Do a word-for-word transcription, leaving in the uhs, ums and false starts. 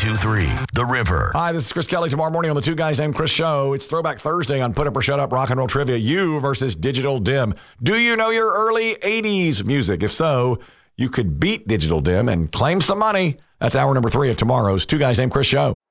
two three, The River. Hi, this is Chris Kelly. Tomorrow morning on the Two Guys Named Chris show, it's Throwback Thursday on Put Up or Shut Up Rock and Roll Trivia. You versus Digital Dim. Do you know your early eighties music? If so, you could beat Digital Dim and claim some money. That's hour number three of tomorrow's Two Guys Named Chris show.